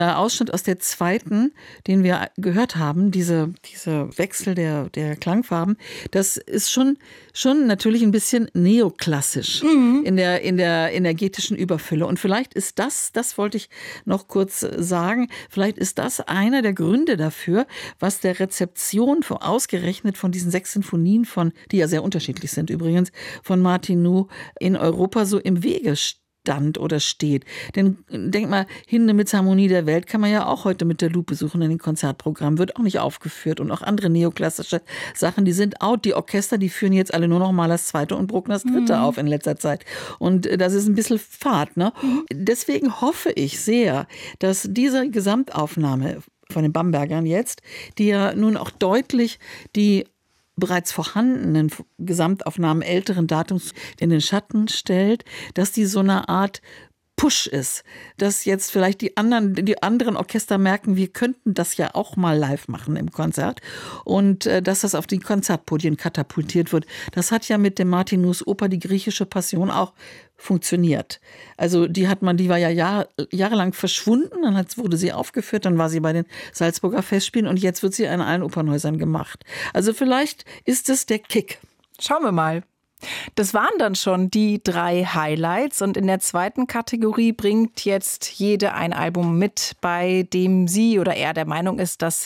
Ausschnitt aus der zweiten, den wir gehört haben, diese Wechsel der Klangfarben, das ist schon natürlich ein bisschen neoklassisch in der energetischen Überfülle. Und vielleicht ist das wollte ich noch kurz sagen, vielleicht ist das einer der Gründe dafür, was der Rezeption ausgerechnet von diesen 6 Sinfonien die ja sehr unterschiedlich sind übrigens, von Martinu in Europa so im Wege stand oder steht. Denn denk mal, Hymne mit Harmonie der Welt kann man ja auch heute mit der Lupe suchen in den Konzertprogrammen, wird auch nicht aufgeführt. Und auch andere neoklassische Sachen, die sind out. Die Orchester, die führen jetzt alle nur noch mal das Zweite und Bruckners Dritte auf in letzter Zeit. Und das ist ein bisschen fad, ne? Deswegen hoffe ich sehr, dass diese Gesamtaufnahme von den Bambergern jetzt, die ja nun auch deutlich die bereits vorhandenen Gesamtaufnahmen älteren Datums in den Schatten stellt, dass die so eine Art Push ist, dass jetzt vielleicht die anderen Orchester merken, wir könnten das ja auch mal live machen im Konzert und dass das auf die Konzertpodien katapultiert wird. Das hat ja mit dem Martinus Oper Die griechische Passion auch funktioniert. Also die war ja jahrelang verschwunden, dann wurde sie aufgeführt, dann war sie bei den Salzburger Festspielen und jetzt wird sie in allen Opernhäusern gemacht. Also vielleicht ist es der Kick. Schauen wir mal. Das waren dann schon die 3 Highlights und in der zweiten Kategorie bringt jetzt jede ein Album mit, bei dem sie oder er der Meinung ist, dass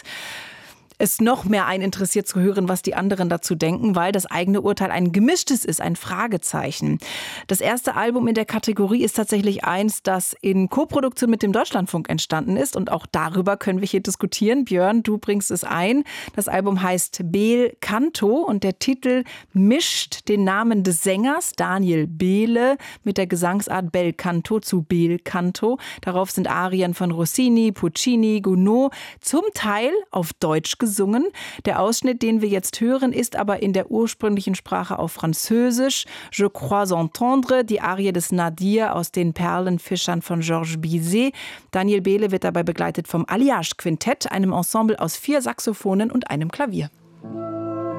es noch mehr einen interessiert zu hören, was die anderen dazu denken, weil das eigene Urteil ein gemischtes ist, ein Fragezeichen. Das erste Album in der Kategorie ist tatsächlich eins, das in Koproduktion mit dem Deutschlandfunk entstanden ist und auch darüber können wir hier diskutieren. Björn, du bringst es ein. Das Album heißt Bel Canto und der Titel mischt den Namen des Sängers Daniel Behle mit der Gesangsart Bel Canto zu Bel Canto. Darauf sind Arien von Rossini, Puccini, Gounod zum Teil auf Deutsch gesungen. Der Ausschnitt, den wir jetzt hören, ist aber in der ursprünglichen Sprache auf Französisch. Je crois entendre, die Arie des Nadir aus den Perlenfischern von Georges Bizet. Daniel Behle wird dabei begleitet vom Alliage Quintett, einem Ensemble aus 4 Saxophonen und einem Klavier.